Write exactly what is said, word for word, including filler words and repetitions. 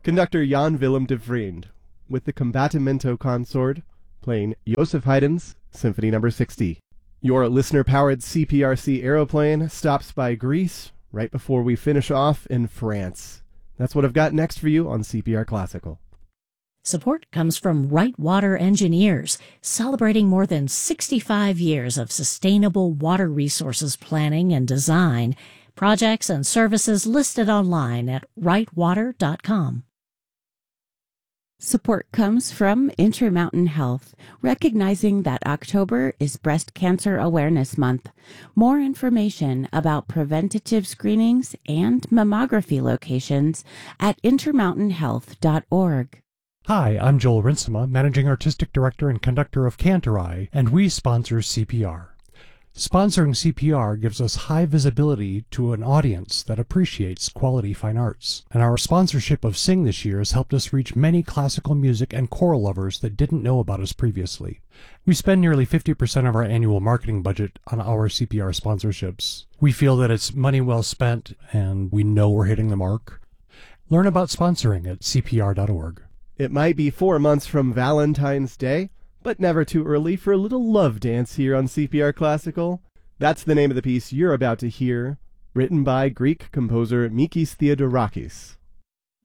conductor Jan Willem de Vriend, with the Combattimento Consort, playing Joseph Haydn's Symphony Number sixty. Your listener-powered C P R C aeroplane stops by Greece right before we finish off in France. That's what I've got next for you on C P R Classical. Support comes from Right Water Engineers, celebrating more than sixty-five years of sustainable water resources planning and design. Projects and services listed online at right water dot com. Support comes from Intermountain Health, recognizing that October is Breast Cancer Awareness Month. More information about preventative screenings and mammography locations at intermountain health dot org. Hi, I'm Joel Rinsema, Managing Artistic Director and Conductor of Cantorai, and we sponsor C P R. Sponsoring C P R gives us high visibility to an audience that appreciates quality fine arts, and our sponsorship of Sing this year has helped us reach many classical music and choral lovers that didn't know about us previously. We spend nearly fifty percent of our annual marketing budget on our C P R sponsorships. We feel that it's money well spent, and we know we're hitting the mark. Learn about sponsoring at C P R dot org. It might be four months from Valentine's Day, but never too early for a little love dance here on C P R Classical. That's the name of the piece you're about to hear, written by Greek composer Mikis Theodorakis.